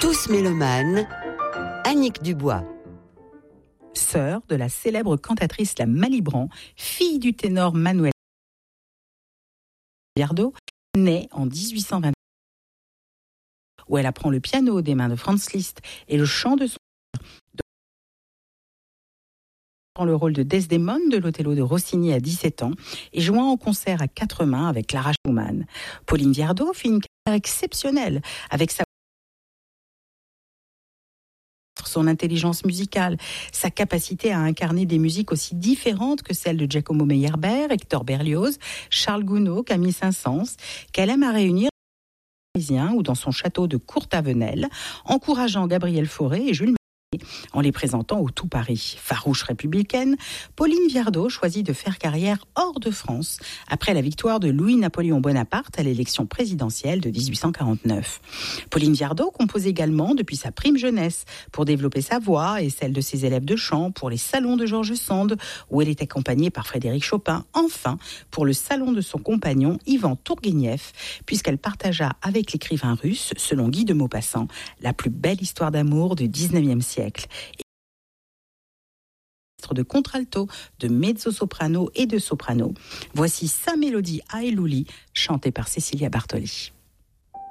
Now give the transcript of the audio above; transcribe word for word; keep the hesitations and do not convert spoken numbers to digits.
Tous mélomanes, Annick Dubois. Sœur de la célèbre cantatrice La Malibran, fille du ténor Manuel Viardot, née en dix-huit cent vingt, où elle apprend le piano des mains de Franz Liszt et le chant de son prend le rôle de Desdémone de l'Othello de Rossini à dix-sept ans et jouant en concert à quatre mains avec Clara Schumann. Pauline Viardot fit une carrière exceptionnelle avec sa son intelligence musicale, sa capacité à incarner des musiques aussi différentes que celles de Giacomo Meyerbeer, Hector Berlioz, Charles Gounod, Camille Saint-Saëns, qu'elle aime à réunir ou dans son château de Courtavenel, encourageant Gabriel Fauré et Jules en les présentant au tout Paris. Farouche républicaine, Pauline Viardot choisit de faire carrière hors de France après la victoire de Louis-Napoléon Bonaparte à l'élection présidentielle de dix-huit cent quarante-neuf. Pauline Viardot compose également depuis sa prime jeunesse pour développer sa voix et celle de ses élèves de chant pour les salons de Georges Sand où elle est accompagnée par Frédéric Chopin, enfin pour le salon de son compagnon Ivan Tourguenieff puisqu'elle partagea avec l'écrivain russe, selon Guy de Maupassant, la plus belle histoire d'amour du dix-neuvième siècle. De contralto, de mezzo-soprano et de soprano. Voici sa mélodie Aïlouli, chantée par Cecilia Bartoli.